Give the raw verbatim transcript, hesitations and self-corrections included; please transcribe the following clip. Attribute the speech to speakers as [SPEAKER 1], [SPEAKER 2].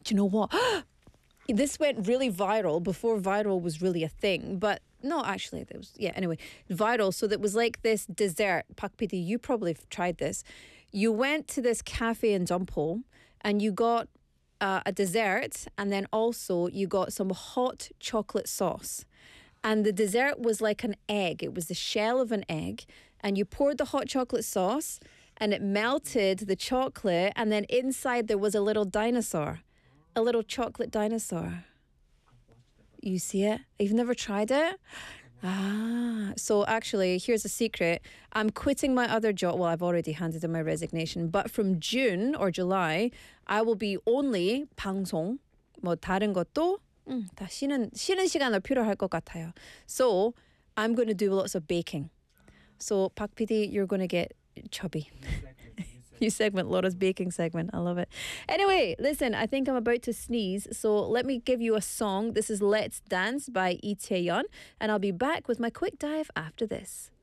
[SPEAKER 1] do you know what? This went really viral before viral was really a thing, but no, actually, there was, yeah, anyway, viral. So that was like this dessert. Pak Piti, you probably have tried this. You went to this cafe in Dumpole and you got uh, a dessert, and then also you got some hot chocolate sauce. And the dessert was like an egg. It was the shell of an egg, and you poured the hot chocolate sauce, and it melted the chocolate, and then inside there was a little dinosaur, a little chocolate dinosaur. You see it? You've never tried it? Ah, so actually, here's a secret. I'm quitting my other job. Well, I've already handed in my resignation. But from June or July, I will be only 방송. 뭐 다른 것도 음, 다 쉬는 쉬는 시간을 필요할 것 같아요. So I'm going to do lots of baking. So Pak Piti, you're going to get chubby. New segment, Laura's baking segment. I love it. Anyway, listen, I think I'm about to sneeze, so let me give you a song. This is Let's Dance by Lee Taeyeon, and I'll be back with my quick dive after this.